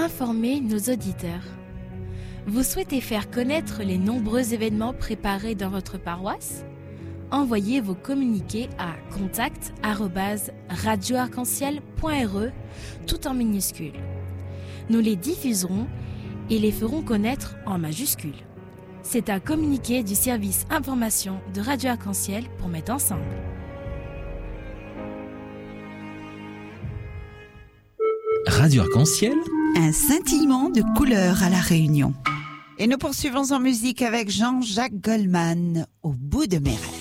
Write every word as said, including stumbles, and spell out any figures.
informer nos auditeurs. Vous souhaitez faire connaître les nombreux événements préparés dans votre paroisse? Envoyez vos communiqués à contact arobase radio arc en ciel point r e tout en minuscules. Nous les diffuserons et les ferons connaître en majuscules. C'est un communiqué du service information de Radio Arc-en-Ciel pour mettre ensemble. Radio Arc-en-Ciel, un scintillement de couleurs à La Réunion. Et nous poursuivons en musique avec Jean-Jacques Goldman, Au bout de mes rêves.